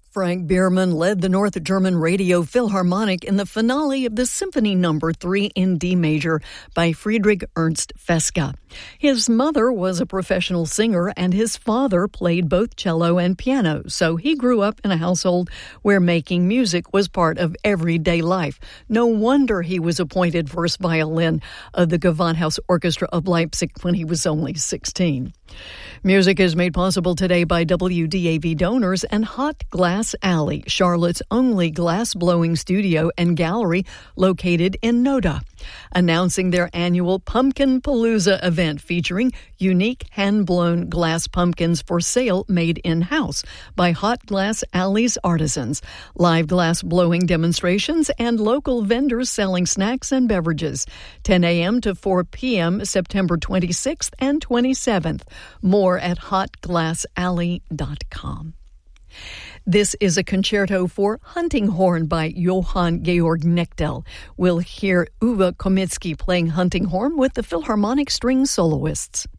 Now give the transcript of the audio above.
Frank Biermann led the North German Radio Philharmonic in the finale of the Symphony No. 3 in D major by Friedrich Ernst Feska. His mother was a professional singer, and his father played both cello and piano, so he grew up in a household where making music was part of everyday life. No wonder he was appointed first violin of the Gewandhaus Orchestra of Leipzig when he was only 16. Music is made possible today by WDAV donors and Hot Glass Alley, Charlotte's only glass-blowing studio and gallery located in Noda, announcing their annual Pumpkin Palooza event featuring unique hand-blown glass pumpkins for sale made in-house by Hot Glass Alley's artisans, live glass-blowing demonstrations, and local vendors selling snacks and beverages, 10 a.m. to 4 p.m. September 26th and 27th. More at hotglassalley.com. This is a concerto for Hunting Horn by Johann Georg Knechtel. We'll hear Uwe Komitsky playing hunting horn with the Philharmonic String Soloists.